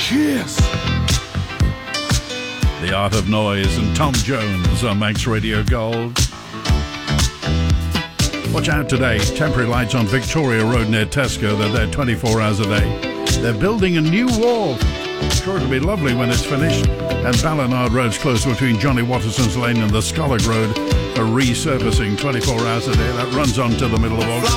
Cheers. The Art of Noise and Tom Jones on Manx Radio Gold. Watch out today. Temporary lights on Victoria Road near Tesco. They're there 24 hours a day. They're building a new wall. Sure, it'll be lovely when it's finished. And Ballynard Road's closed between Johnny Watterson's Lane and the Skollag Road for resurfacing 24 hours a day. That runs on to the middle of August.